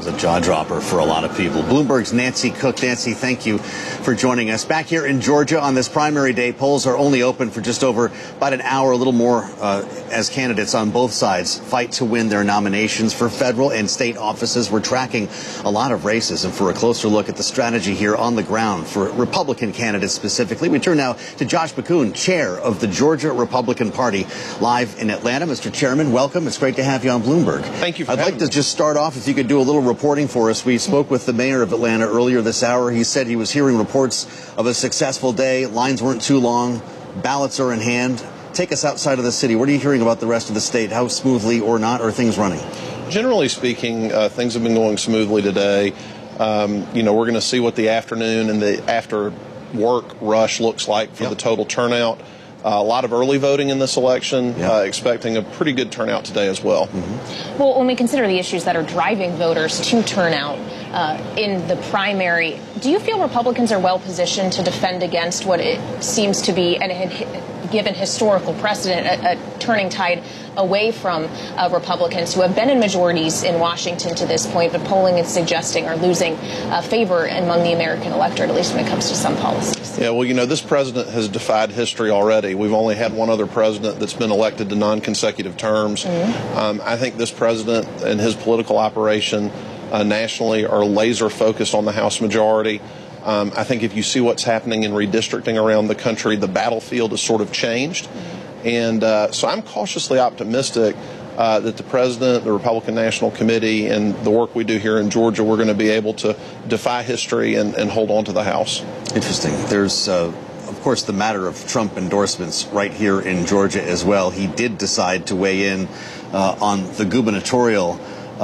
was a jaw dropper for a lot of people. Bloomberg's Nancy Cook. Nancy, thank you for joining us. Back here in Georgia on this primary day, polls are only open for just over about an hour, a little more, as candidates on both sides fight to win their nominations for federal and state offices. We're tracking a lot of races, and for a closer look at the strategy here on the ground for Republican candidates specifically, we turn now to Josh McKoon, chair of the Georgia Republican Party, live in Atlanta. Mr. Chairman, welcome. It's great to have you on Bloomberg. Thank you for I'd like to just start off, if you could do a little reporting for us. We spoke with the mayor of Atlanta earlier this hour. He said he was hearing reports of a successful day. Lines weren't too long. Ballots are in hand. Take us outside of the city. What are you hearing about the rest of the state? How smoothly or not are things running? Generally speaking, things have been going smoothly today. We're going to see what the afternoon and the after work rush looks like for the total turnout. A lot of early voting in this election, expecting a pretty good turnout today as well. Mm-hmm. Well, when we consider the issues that are driving voters to turnout in the primary, do you feel Republicans are well positioned to defend against what it seems to be, and given historical precedent, a turning tide away from Republicans who have been in majorities in Washington to this point, but polling is suggesting are losing favor among the American electorate, at least when it comes to some policies? Yeah, well, this president has defied history already. We've only had one other president that's been elected to non-consecutive terms. Mm-hmm. I think this president and his political operation nationally are laser focused on the House majority. I think if you see what's happening in redistricting around the country, the battlefield has sort of changed. And so I'm cautiously optimistic that the president, the Republican National Committee, and the work we do here in Georgia, we're going to be able to defy history and hold on to the House. Interesting. There's, of course, the matter of Trump endorsements right here in Georgia as well. He did decide to weigh in on the gubernatorial,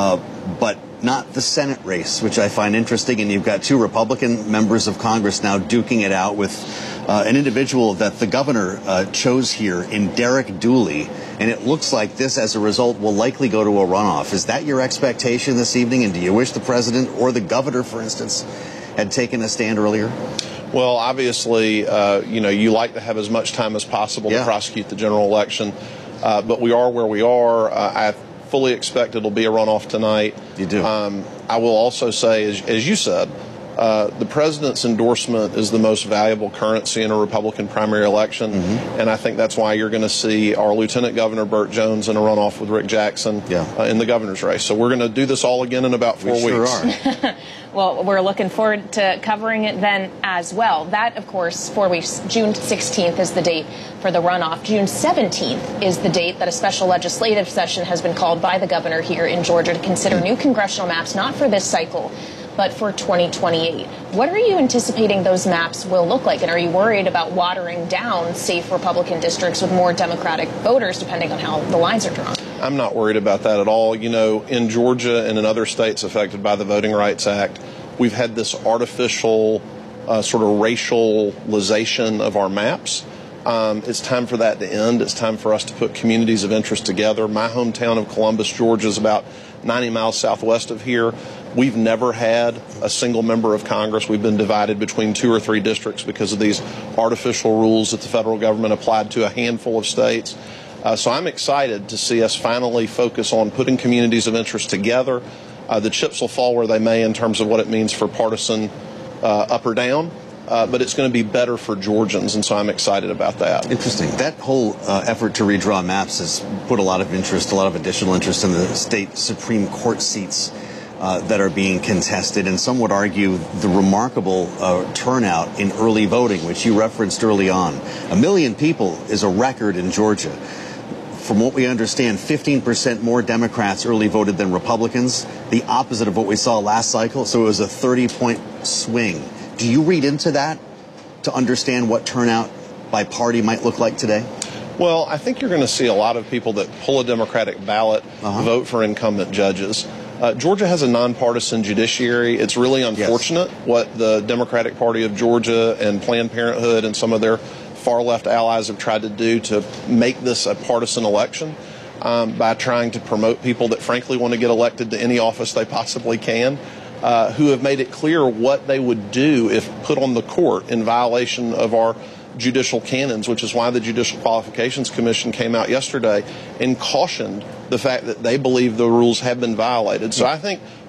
but not the Senate race, which I find interesting. And you've got two Republican members of Congress now duking it out with an individual that the governor chose here in Derek Dooley. And it looks like this, as a result, will likely go to a runoff. Is that your expectation this evening? And do you wish the president or the governor, for instance, had taken a stand earlier? Well, obviously, you like to have as much time as possible to prosecute the general election. But we are where we are. I fully expect it'll be a runoff tonight. You do. I will also say, as you said, the president's endorsement is the most valuable currency in a Republican primary election, and I think that's why you're going to see our Lieutenant Governor Burt Jones in a runoff with Rick Jackson in the governor's race. So we're going to do this all again in about 4 weeks. Sure are. Well, we're looking forward to covering it then as well. That, of course, 4 weeks. June 16th is the date for the runoff. June 17th is the date that a special legislative session has been called by the governor here in Georgia to consider new congressional maps, not for this cycle, but for 2028. What are you anticipating those maps will look like? And are you worried about watering down safe Republican districts with more Democratic voters, depending on how the lines are drawn? I'm not worried about that at all. In Georgia and in other states affected by the Voting Rights Act, we've had this artificial sort of racialization of our maps. It's time for that to end. It's time for us to put communities of interest together. My hometown of Columbus, Georgia, is about 90 miles southwest of here. We've never had a single member of Congress. We've been divided between 2 or 3 districts because of these artificial rules that the federal government applied to a handful of states. So I'm excited to see us finally focus on putting communities of interest together. The chips will fall where they may in terms of what it means for partisan up or down. But it's going to be better for Georgians, and so I'm excited about that. Interesting. That whole effort to redraw maps has put a lot of interest, a lot of additional interest in the state Supreme Court seats that are being contested, and some would argue the remarkable turnout in early voting, which you referenced early on. 1 million people is a record in Georgia. From what we understand, 15% more Democrats early voted than Republicans, the opposite of what we saw last cycle, so it was a 30-point swing. Do you read into that to understand what turnout by party might look like today? Well, I think you're going to see a lot of people that pull a Democratic ballot vote for incumbent judges. Georgia has a nonpartisan judiciary. It's really unfortunate what the Democratic Party of Georgia and Planned Parenthood and some of their far-left allies have tried to do to make this a partisan election by trying to promote people that frankly want to get elected to any office they possibly can, who have made it clear what they would do if put on the court in violation of our judicial canons, which is why the Judicial Qualifications Commission came out yesterday and cautioned the fact that they believe the rules have been violated. So I think